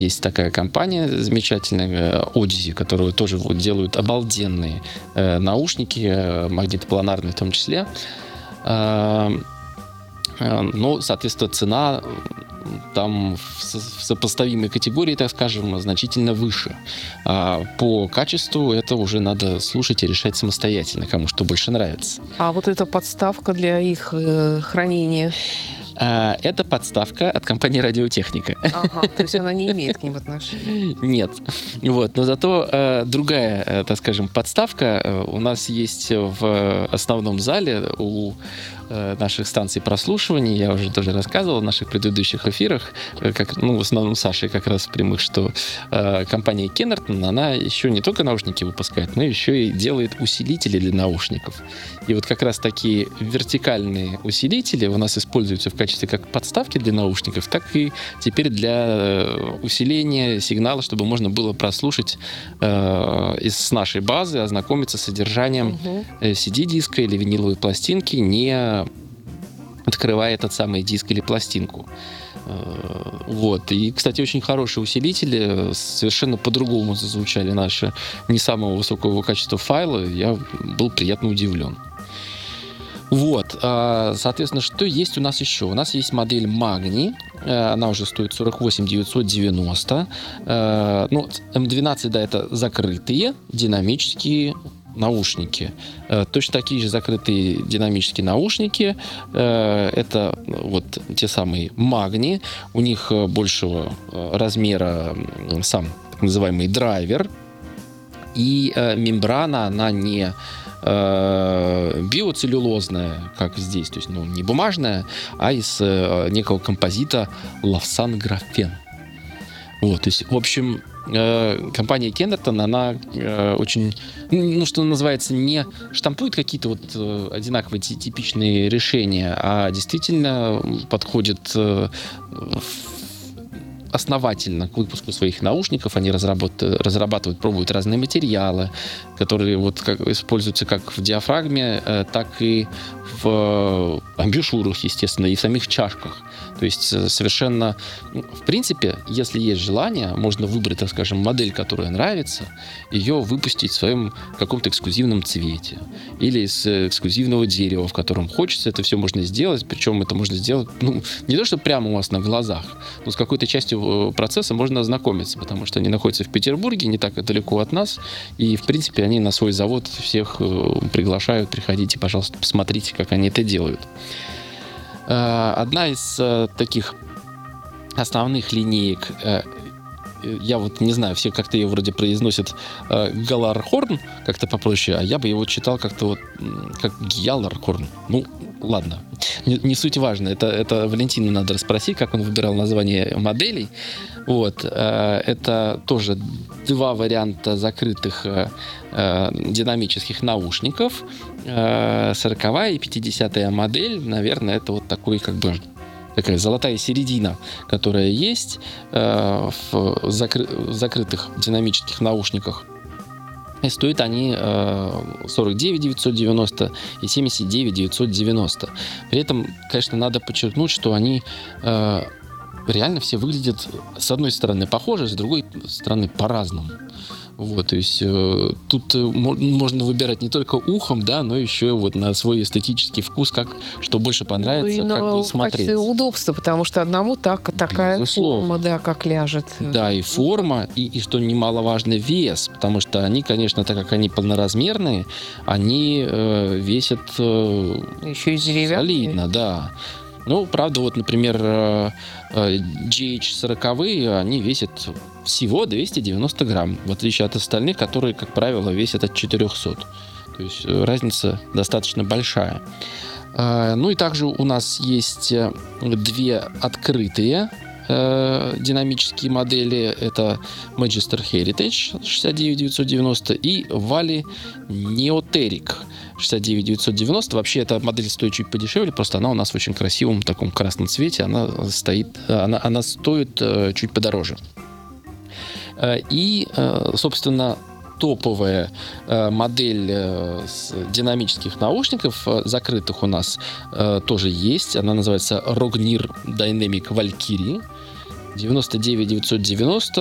Есть такая компания замечательная, Odyssey, которую тоже вот делают обалденные наушники, магнитопланарные в том числе. Но, соответственно, цена там в сопоставимой категории, так скажем, значительно выше. А по качеству это уже надо слушать и решать самостоятельно, кому что больше нравится. А вот эта подставка для их хранения? Это подставка от компании «Радиотехника». Ага, то есть она не имеет к ним отношения? Нет. Вот. Но зато другая, так скажем, подставка у нас есть в основном зале у наших станций прослушивания. Я уже тоже рассказывал в наших предыдущих эфирах, в основном Саше как раз прямых, что компания Kenerton, она еще не только наушники выпускает, но еще и делает усилители для наушников. И вот как раз такие вертикальные усилители у нас используются в качестве как подставки для наушников, так и теперь для усиления сигнала, чтобы можно было прослушать с нашей базы, ознакомиться с содержанием CD-диска или виниловой пластинки, не открывая этот самый диск или пластинку. Вот. И, кстати, очень хорошие усилители, совершенно по-другому зазвучали наши не самого высокого качества файлы. Я был приятно удивлен. Вот, соответственно, что есть у нас еще? У нас есть модель Magni, она уже стоит 48 990. M12, да, это закрытые динамические наушники. Точно такие же закрытые динамические наушники. Это вот те самые Magni. У них большего размера сам так называемый драйвер. И мембрана, она не биоцеллюлозная, как здесь, то есть не бумажная, а из некого композита лавсан-графен. Вот, то есть, в общем, компания Kenerton, она очень, что называется, не штампует какие-то вот одинаковые типичные решения, а действительно подходит основательно к выпуску своих наушников. Они разрабатывают, пробуют разные материалы, которые вот используются как в диафрагме, так и в амбушюрах, естественно, и в самих чашках. То есть совершенно, в принципе, если есть желание, можно выбрать, так скажем, модель, которая нравится, ее выпустить в своем каком-то эксклюзивном цвете или из эксклюзивного дерева, в котором хочется. Это все можно сделать, причем это можно сделать, не то, что прямо у вас на глазах, но с какой-то частью процесса можно ознакомиться, потому что они находятся в Петербурге, не так далеко от нас, и, в принципе, они на свой завод всех приглашают, приходите, пожалуйста, посмотрите, как они это делают. Одна из таких основных линеек, я вот не знаю, все как-то ее вроде произносят Галархорн, как-то попроще, а я бы его читал как-то вот как Гьялархорн. Ладно, не суть важно. Это Валентину надо расспросить, как он выбирал название моделей. Вот. Это тоже два варианта закрытых динамических наушников. 40-я и 50-я модель, наверное, это вот такой такая золотая середина, которая есть в закрытых динамических наушниках. И стоят они 49 990 и 79 990. При этом, конечно, надо подчеркнуть, что они реально все выглядят с одной стороны похоже, с другой стороны по-разному. Вот, то есть тут можно выбирать не только ухом, да, но еще вот на свой эстетический вкус, что больше понравится, как смотреть. И удобство, потому что одному такая Безусловно. Форма, да, как ляжет. Да, и форма, и что немаловажно, вес, потому что они, конечно, так как они полноразмерные, они весят еще и деревянные. Солидно, да. Правда, вот, например, GH40, они весят всего 290 грамм, в отличие от остальных, которые, как правило, весят от 400. То есть разница достаточно большая. И также у нас есть две открытые динамические модели. Это Magister Heritage 69 990 и Wally Neoteric 69 990. Вообще эта модель стоит чуть подешевле, просто она у нас в очень красивом таком красном цвете. Она стоит чуть подороже. И, собственно, топовая модель динамических наушников закрытых у нас тоже есть. Она называется Rognir Dynamic Valkyrie. 99 990